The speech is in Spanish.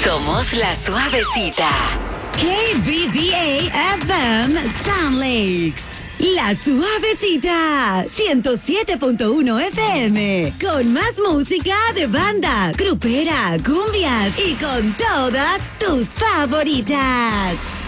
Somos la suavecita. KBBA FM Sound Lakes. La suavecita. 107.1 FM. Con más música de banda, grupera, cumbias y con todas tus favoritas.